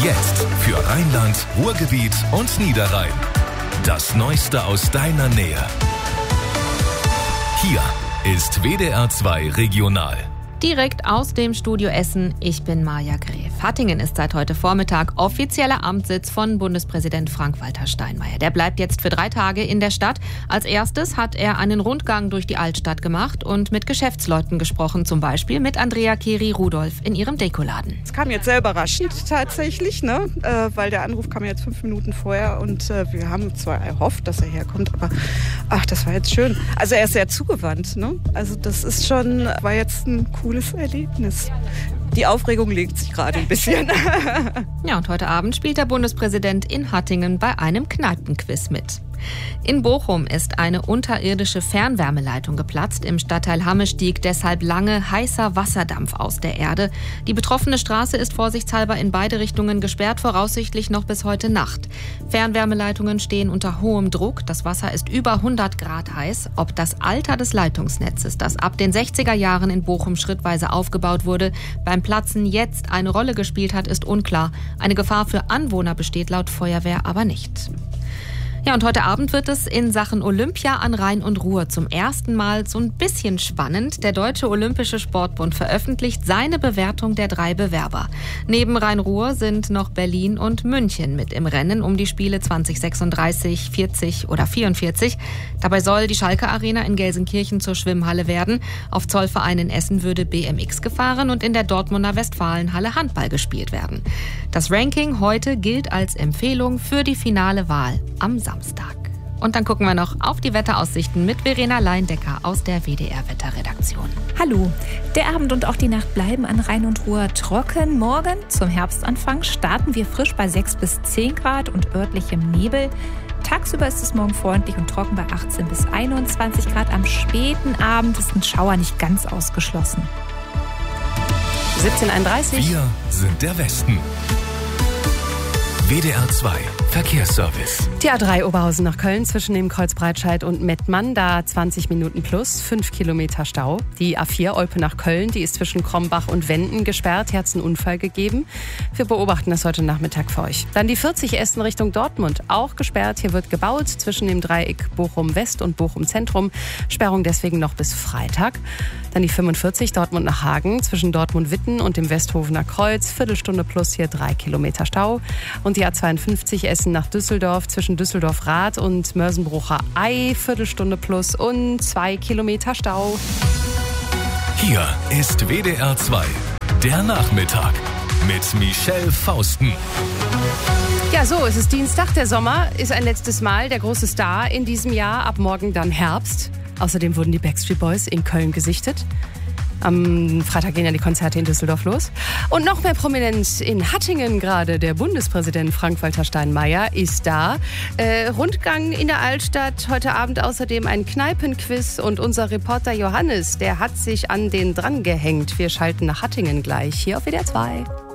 Jetzt für Rheinland, Ruhrgebiet und Niederrhein. Das Neueste aus deiner Nähe. Hier ist WDR 2 Regional. Direkt aus dem Studio Essen, ich bin Maja Gräf. Hattingen ist seit heute Vormittag offizieller Amtssitz von Bundespräsident Frank-Walter Steinmeier. Der bleibt jetzt für 3 Tage in der Stadt. Als erstes hat er einen Rundgang durch die Altstadt gemacht und mit Geschäftsleuten gesprochen, zum Beispiel mit Andrea Keri-Rudolph in ihrem Dekoladen. Es kam jetzt sehr überraschend tatsächlich, weil der Anruf kam jetzt 5 Minuten vorher und wir haben zwar erhofft, dass er herkommt, aber das war jetzt schön. Also er ist sehr zugewandt, Also das ist schon, war jetzt ein cooles Erlebnis. Die Aufregung legt sich gerade ein bisschen. Ja, und heute Abend spielt der Bundespräsident in Hattingen bei einem Kneipenquiz mit. In Bochum ist eine unterirdische Fernwärmeleitung geplatzt. Im Stadtteil Hamme stieg deshalb lange heißer Wasserdampf aus der Erde. Die betroffene Straße ist vorsichtshalber in beide Richtungen gesperrt, voraussichtlich noch bis heute Nacht. Fernwärmeleitungen stehen unter hohem Druck. Das Wasser ist über 100 Grad heiß. Ob das Alter des Leitungsnetzes, das ab den 60er Jahren in Bochum schrittweise aufgebaut wurde, beim Platzen jetzt eine Rolle gespielt hat, ist unklar. Eine Gefahr für Anwohner besteht laut Feuerwehr aber nicht. Ja, und heute Abend wird es in Sachen Olympia an Rhein und Ruhr zum ersten Mal so ein bisschen spannend. Der Deutsche Olympische Sportbund veröffentlicht seine Bewertung der 3 Bewerber. Neben Rhein-Ruhr sind noch Berlin und München mit im Rennen um die Spiele 2036, 40 oder 44. Dabei soll die Schalke Arena in Gelsenkirchen zur Schwimmhalle werden. Auf Zollverein in Essen würde BMX gefahren und in der Dortmunder Westfalenhalle Handball gespielt werden. Das Ranking heute gilt als Empfehlung für die finale Wahl am Samstag. Und dann gucken wir noch auf die Wetteraussichten mit Verena Leindecker aus der WDR-Wetterredaktion. Hallo. Der Abend und auch die Nacht bleiben an Rhein und Ruhr trocken. Morgen zum Herbstanfang starten wir frisch bei 6 bis 10 Grad und örtlichem Nebel. Tagsüber ist es morgen freundlich und trocken bei 18 bis 21 Grad. Am späten Abend ist ein Schauer nicht ganz ausgeschlossen. 17:31 Uhr. Wir sind der Westen. WDR 2 Verkehrsservice. Die A3 Oberhausen nach Köln zwischen dem Kreuz Breitscheid und Mettmann, da 20 Minuten plus, 5 Kilometer Stau. Die A4 Olpe nach Köln, die ist zwischen Krombach und Wenden gesperrt. Hier hat es einen Unfall gegeben. Wir beobachten das heute Nachmittag für euch. Dann die 40 Essen Richtung Dortmund, auch gesperrt. Hier wird gebaut zwischen dem Dreieck Bochum West und Bochum Zentrum. Sperrung deswegen noch bis Freitag. Dann die 45 Dortmund nach Hagen zwischen Dortmund-Witten und dem Westhofener Kreuz. Viertelstunde plus hier 3 Kilometer Stau. Und die A52 Essen nach Düsseldorf zwischen Düsseldorf-Rath und Mörsenbrucher Ei. Viertelstunde plus und 2 Kilometer Stau. Hier ist WDR 2, der Nachmittag mit Michelle Fausten. Ja, so, es ist Dienstag. Der Sommer ist ein letztes Mal der große Star in diesem Jahr. Ab morgen dann Herbst. Außerdem wurden die Backstreet Boys in Köln gesichtet. Am Freitag gehen ja die Konzerte in Düsseldorf los. Und noch mehr prominent in Hattingen gerade. Der Bundespräsident Frank-Walter Steinmeier ist da. Rundgang in der Altstadt. Heute Abend außerdem ein Kneipenquiz. Und unser Reporter Johannes, der hat sich an den dran gehängt. Wir schalten nach Hattingen gleich hier auf WDR 2.